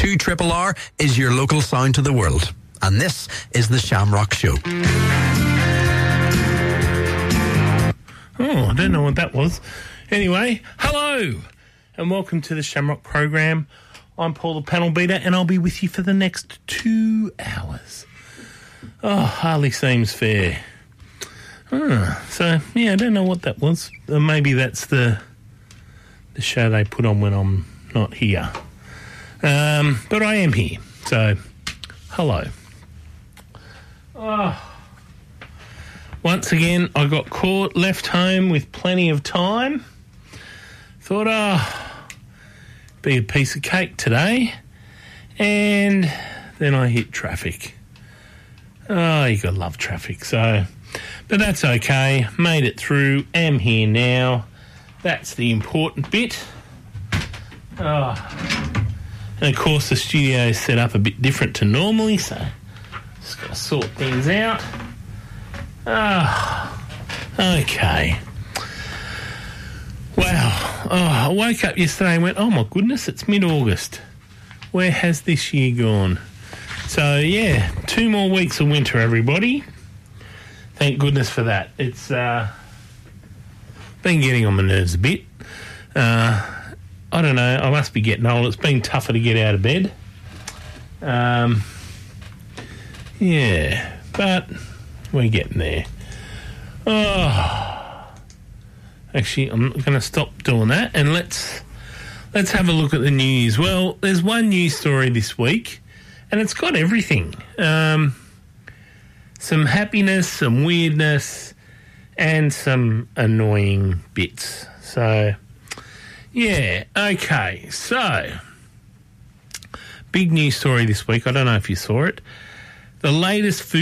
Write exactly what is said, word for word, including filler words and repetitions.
two R R is your local sound to the world. And this is the Shamrock Show. Oh, I don't know what that was. Anyway, hello and welcome to the Shamrock program. I'm Paul the Panel Beater and I'll be with you for the next two hours. Oh, hardly seems fair. Oh, so, yeah, I don't know what that was. Uh, maybe that's the the show they put on when I'm not here. Um, but I am here, so hello. Oh. Once again, I got caught, left home with plenty of time. Thought, oh, be a piece of cake today. And then I hit traffic. Oh, you gotta love traffic, so... But that's okay. Made it through. Am here now. That's the important bit. Oh. And, of course, the studio is set up a bit different to normally, so just got to sort things out. Ah, oh, okay. Wow. Oh, I woke up yesterday and went, oh, my goodness, it's mid-August. Where has this year gone? So, yeah, two more weeks of winter, everybody. Thank goodness for that. It's uh, been getting on my nerves a bit. Uh, I don't know. I must be getting old. It's been tougher to get out of bed. Um, yeah, but... we're getting there. Oh, actually, I'm going to stop doing that and let's let's have a look at the news. Well, there's one news story this week, and it's got everything. Um, some happiness, some weirdness, and some annoying bits. So, yeah, okay. So, big news story this week. I don't know if you saw it. The latest food